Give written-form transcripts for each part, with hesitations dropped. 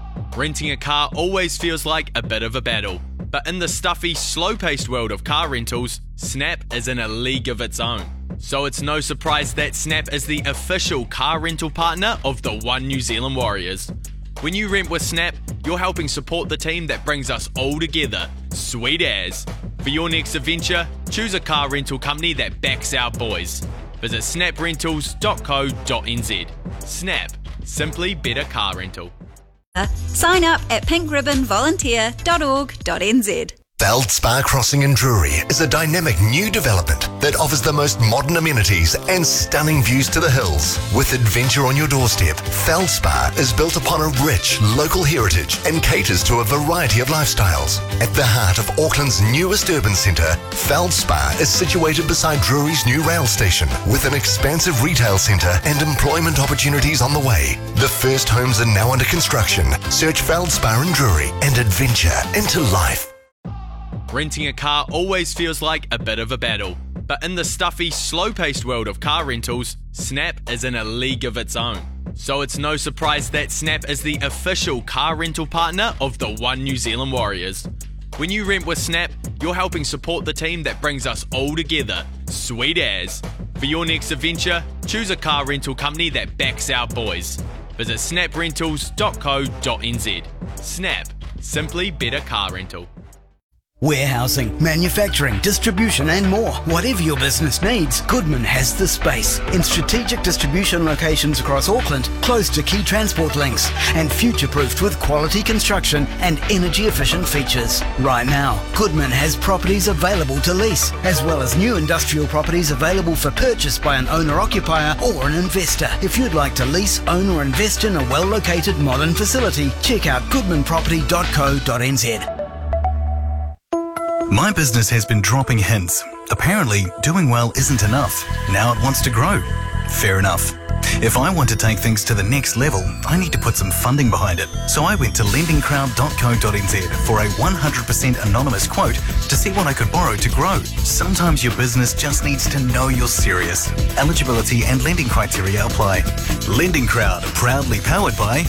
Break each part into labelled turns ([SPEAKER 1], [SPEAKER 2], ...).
[SPEAKER 1] Renting a car always feels like a bit of a battle, but in the stuffy, slow-paced world of car rentals, Snap is in a league of its own. So it's no surprise that Snap is the official car rental partner of the One New Zealand Warriors. When you rent with Snap, you're helping support the team that brings us all together. Sweet as. For your next adventure, choose a car rental company that backs our boys. Visit snaprentals.co.nz. Snap. Simply better car rental.
[SPEAKER 2] Sign up at pinkribbonvolunteer.org.nz.
[SPEAKER 3] Feldspar Crossing in Drury is a dynamic new development that offers the most modern amenities and stunning views to the hills. With adventure on your doorstep, Feldspar is built upon a rich local heritage and caters to a variety of lifestyles. At the heart of Auckland's newest urban centre, Feldspar is situated beside Drury's new rail station with an expansive retail centre and employment opportunities on the way. The first homes are now under construction. Search Feldspar in Drury and adventure into life.
[SPEAKER 1] Renting a car always feels like a bit of a battle, but in the stuffy, slow-paced world of car rentals, Snap is in a league of its own. So it's no surprise that Snap is the official car rental partner of the One New Zealand Warriors. When you rent with Snap, you're helping support the team that brings us all together. Sweet as. For your next adventure, choose a car rental company that backs our boys. Visit snaprentals.co.nz. Snap. Simply better car rental.
[SPEAKER 4] Warehousing, manufacturing, distribution and more. Whatever your business needs, Goodman has the space. In strategic distribution locations across Auckland, close to key transport links, and future-proofed with quality construction and energy-efficient features. Right now, Goodman has properties available to lease, as well as new industrial properties available for purchase by an owner-occupier or an investor. If you'd like to lease, own or invest in a well-located modern facility, check out goodmanproperty.co.nz.
[SPEAKER 5] My business has been dropping hints. Apparently, doing well isn't enough. Now it wants to grow. Fair enough. If I want to take things to the next level, I need to put some funding behind it. So I went to lendingcrowd.co.nz for a 100% anonymous quote to see what I could borrow to grow. Sometimes your business just needs to know you're serious. Eligibility and lending criteria apply. Lending Crowd, proudly powered by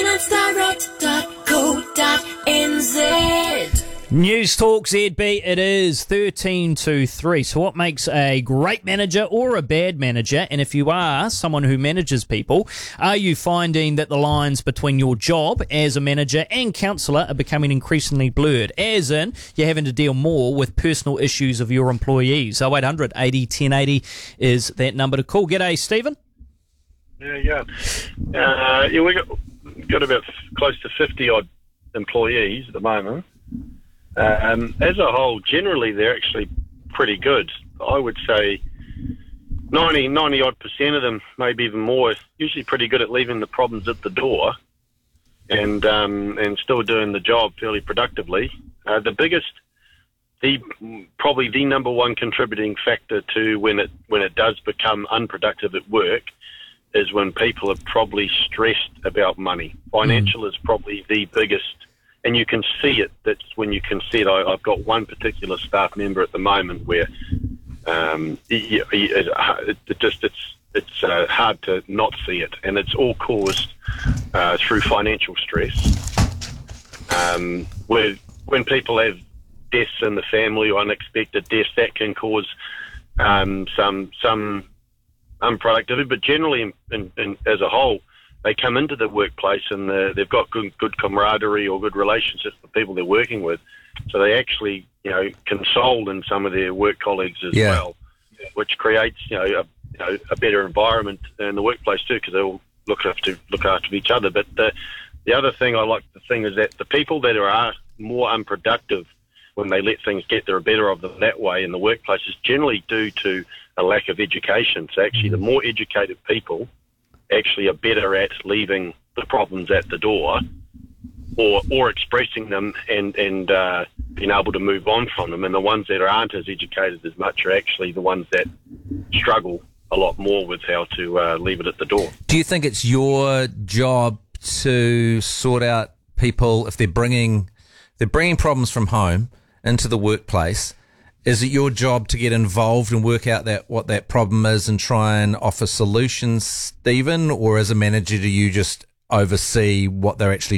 [SPEAKER 6] financedirect.co.nz.
[SPEAKER 7] News Talk ZB, it is 13 to 3. So what makes a great manager or a bad manager? And if you are someone who manages people, are you finding that the lines between your job as a manager and counsellor are becoming increasingly blurred? As in, you're having to deal more with personal issues of your employees. 0800 80 1080 is that number to call. G'day, Stephen.
[SPEAKER 8] We got about close to 50-odd employees at the moment. As a whole, generally they're actually pretty good. I would say 90-odd% of them, maybe even more, usually pretty good at leaving the problems at the door and still doing the job fairly productively. Probably the number one contributing factor to when it does become unproductive at work is when people are probably stressed about money. Financial is probably the biggest. And you can see it. That's when you can see it. I've got one particular staff member at the moment where it's hard to not see it, and it's all caused through financial stress. When people have deaths in the family or unexpected deaths, that can cause some unproductivity. But generally, as a whole, they come into the workplace and they've got good camaraderie or good relationships with people they're working with. So they actually, console in some of their work colleagues as well, which creates, a better environment in the workplace too, because they all look after each other. But the other thing I like to think is that the people that are more unproductive when they let things get the better of them that way in the workplace is generally due to a lack of education. So actually, the more educated people actually are better at leaving the problems at the door or expressing them and being able to move on from them. And the ones that aren't as educated as much are actually the ones that struggle a lot more with how to leave it at the door.
[SPEAKER 9] Do you think it's your job to sort out people if they're bringing problems from home into the workplace? Is it your job to get involved and work out what that problem is and try and offer solutions, Stephen? Or as a manager, do you just oversee what they're actually